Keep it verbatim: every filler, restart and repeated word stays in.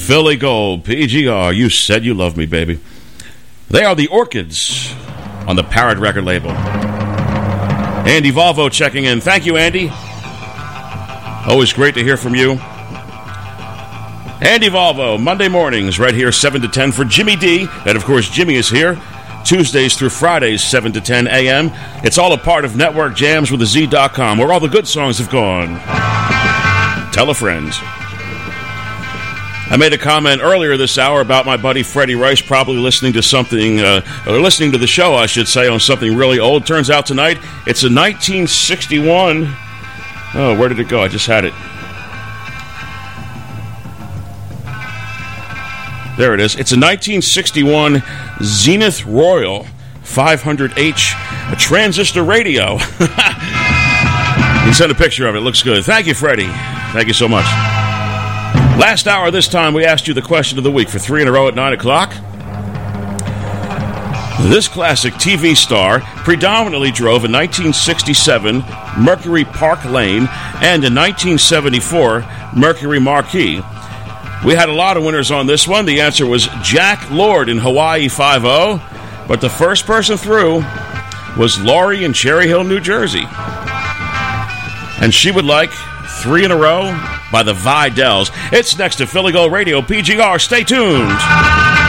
Philly Gold, P G R, you said you love me, baby. They are the Orchids on the Parrot record label. Andy Volvo checking in. Thank you, Andy. Always great to hear from you. Andy Volvo, Monday mornings, right here, seven to ten for Jimmy D. And, of course, Jimmy is here Tuesdays through Fridays, seven to ten a.m. It's all a part of Network Jams with a Z dot com, where all the good songs have gone. Tell a friend. I made a comment earlier this hour about my buddy Freddie Rice probably listening to something, uh, or listening to the show, I should say, on something really old. Turns out tonight it's a nineteen sixty-one. Oh, where did it go? I just had it. There it is. It's a nineteen sixty-one Zenith Royal five hundred H, a transistor radio. You sent a picture of it. It looks good. Thank you, Freddie. Thank you so much. Last hour this time, we asked you the question of the week for three in a row at nine o'clock. This classic T V star predominantly drove a nineteen sixty-seven Mercury Park Lane and a nineteen seventy-four Mercury Marquis. We had a lot of winners on this one. The answer was Jack Lord in Hawaii five oh, but the first person through was Laurie in Cherry Hill, New Jersey. And she would like three in a row by the Vidells. It's next to Philly Gold Radio, P G R. Stay tuned.